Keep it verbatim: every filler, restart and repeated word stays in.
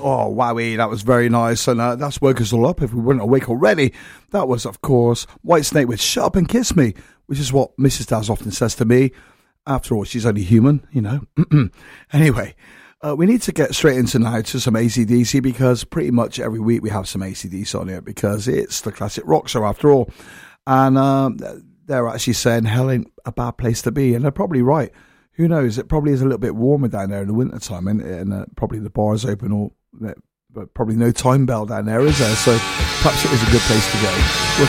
Oh, wowie, that was very nice. And uh, that's woke us all up if we weren't awake already. That was, of course, Whitesnake with Shut Up and Kiss Me, which is what Missus Daz often says to me. After all, she's only human, you know. Anyway, uh, we need to get straight into now to some A C D C, because pretty much every week we have some A C D C on here, because it's the classic rock show after all. And um, they're actually saying hell ain't a bad place to be, and they're probably right. Who knows? It probably is a little bit warmer down there in the winter time, and, and uh, probably the bars open, or but probably no time bell down there, is there? So perhaps it is a good place to go. We'll